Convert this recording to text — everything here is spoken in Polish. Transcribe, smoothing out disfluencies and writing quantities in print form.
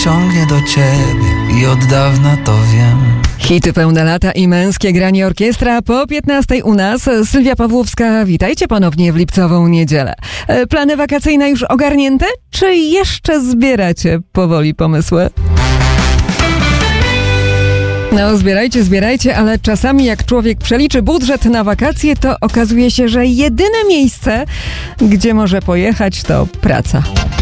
ciągnie do ciebie i od dawna to wiem. Hity pełne lata i męskie granie orkiestra po 15 u nas. Sylwia Pawłowska, witajcie ponownie w lipcową niedzielę. Plany wakacyjne już ogarnięte? Czy jeszcze zbieracie powoli pomysły? No, zbierajcie, ale czasami jak człowiek przeliczy budżet na wakacje, to okazuje się, że jedyne miejsce, gdzie może pojechać, to praca.